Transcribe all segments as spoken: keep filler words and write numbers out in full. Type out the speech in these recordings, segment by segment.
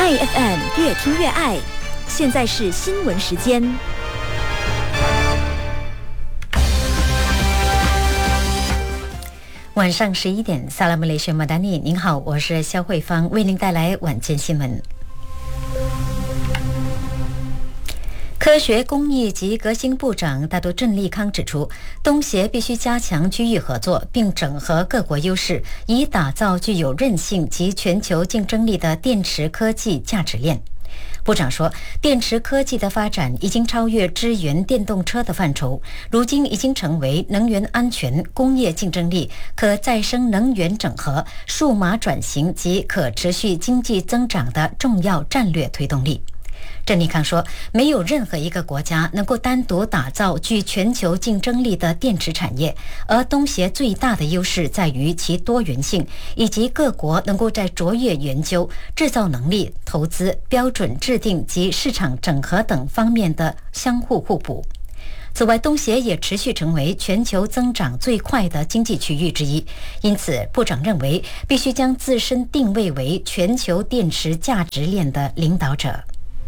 A F M 越听越爱，现在是新闻时间。 晚上十一点，萨拉姆雷什马达尼，您好，我是肖慧芳，为您带来晚间新闻。科学工艺及革新部长大都郑立康指出，东协必须加强区域合作，并整合各国优势，以打造具有韧性及全球竞争力的电池科技价值链。部长说，电池科技的发展已经超越支援电动车的范畴，如今已经成为能源安全、工业竞争力、可再生能源整合、数码转型及可持续经济增长的重要战略推动力。郑立康说，没有任何一个国家能够单独打造具全球竞争力的电池产业，而东协最大的优势在于其多元性，以及各国能够在卓越研究、制造能力、投资、标准制定及市场整合等方面的相互互补。此外，东协也持续成为全球增长最快的经济区域之一，因此部长认为必须将自身定位为全球电池价值链的领导者。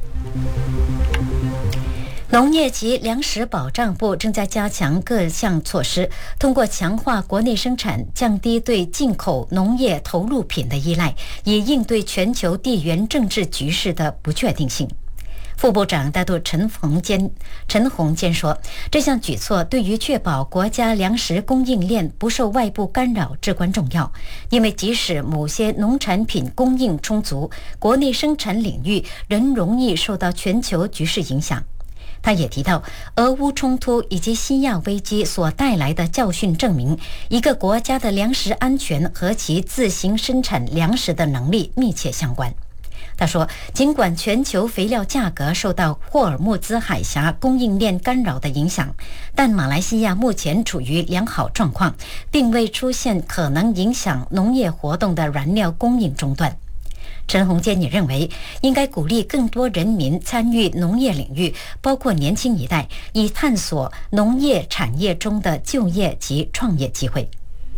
农业及粮食保障部正在加强各项措施，通过强化国内生产，降低对进口农业投入品的依赖，以应对全球地缘政治局势的不确定性。副部长大都陈洪坚陈洪坚说，这项举措对于确保国家粮食供应链不受外部干扰至关重要，因为即使某些农产品供应充足，国内生产领域仍容易受到全球局势影响。他也提到，俄乌冲突以及西亚危机所带来的教训证明，一个国家的粮食安全和其自行生产粮食的能力密切相关。他说，尽管全球肥料价格受到霍尔木兹海峡供应链干扰的影响，但马来西亚目前处于良好状况，并未出现可能影响农业活动的燃料供应中断。陈洪坚也认为，应该鼓励更多人民参与农业领域，包括年轻一代，以探索农业产业中的就业及创业机会。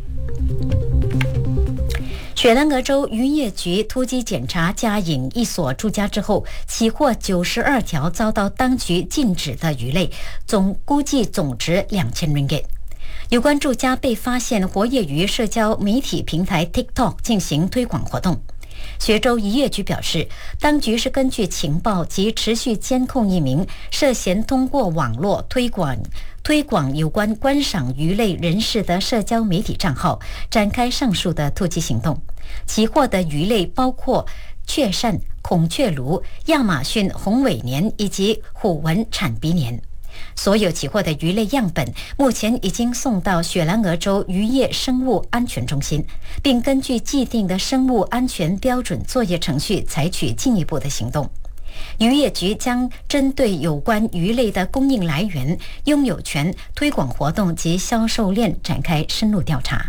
雪兰莪州渔业局突击检查嘉颖一所住家之后，起获九十二条遭到当局禁止的鱼类，总估计总值两千 ringgit。有关住家被发现活跃于社交媒体平台 TikTok 进行推广活动。雪州渔业局表示，当局是根据情报及持续监控一名涉嫌通过网络推广推广有关观赏鱼类人士的社交媒体账号，展开上述的突击行动。起获的鱼类包括雀鳝、孔雀鲈、亚马逊红尾鲶以及虎纹产鼻鲶。所有起获的鱼类样本目前已经送到雪兰莪州渔业生物安全中心，并根据既定的生物安全标准作业程序采取进一步的行动。渔业局将针对有关鱼类的供应来源、拥有权、推广活动及销售链展开深入调查。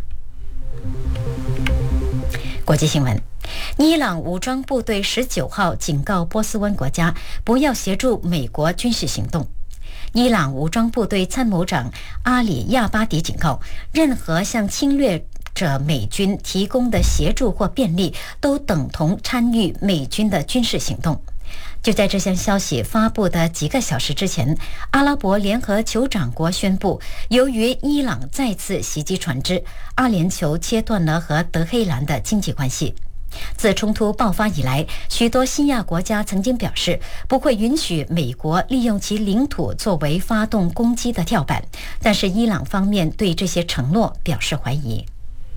国际新闻，伊朗武装部队十九号警告波斯湾国家不要协助美国军事行动。伊朗武装部队参谋长阿里亚巴迪警告，任何向侵略者美军提供的协助或便利都等同参与美军的军事行动。就在这项消息发布的几个小时之前，阿拉伯联合酋长国宣布，由于伊朗再次袭击船只，阿联酋切断了和德黑兰的经济关系。自冲突爆发以来，许多西亚国家曾经表示不会允许美国利用其领土作为发动攻击的跳板，但是伊朗方面对这些承诺表示怀疑。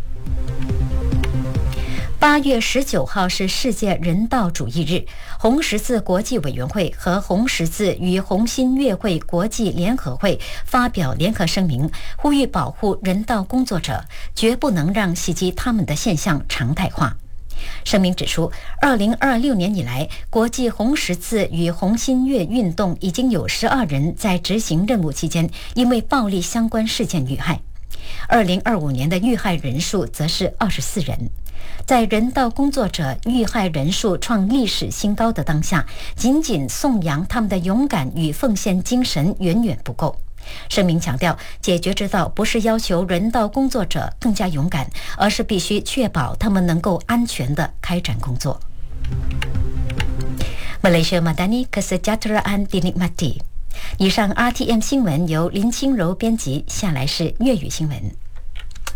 八月十九号是世界人道主义日，红十字国际委员会和红十字与红新月会国际联合会发表联合声明，呼吁保护人道工作者，绝不能让袭击他们的现象常态化。声明指出，二零二六年以来，国际红十字与红新月运动已经有十二人在执行任务期间因为暴力相关事件遇害。二零二五年的遇害人数则是二十四人。在人道工作者遇害人数创历史新高的当下，仅仅颂扬他们的勇敢与奉献精神远远不够。声明强调，解决之道不是要求人道工作者更加勇敢，而是必须确保他们能够安全地开展工作。 Malaysia Madani Kesejahteraan Dinikmati。以上 R T M 新闻由林清柔编辑，下来是粤语新闻。